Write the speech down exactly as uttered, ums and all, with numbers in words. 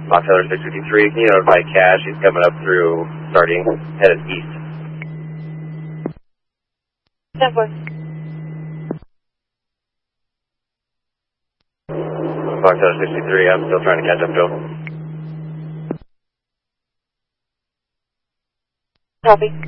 Foxtrot six fifty-three, can you notify Cash? He's coming up through, starting, headed east. ten four. Foxtrot sixty-three, I'm still trying to catch up to him. Copy.